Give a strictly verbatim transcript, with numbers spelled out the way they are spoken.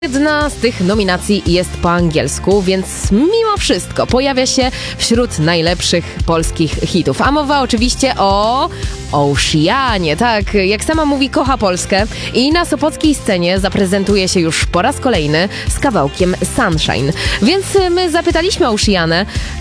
Jedna z tych nominacji jest po angielsku, więc mimo wszystko pojawia się wśród najlepszych polskich hitów. A mowa oczywiście o Oceanie. Tak, jak sama mówi, kocha Polskę i na sopockiej scenie zaprezentuje się już po raz kolejny z kawałkiem Sunshine. Więc my zapytaliśmy Oceanę,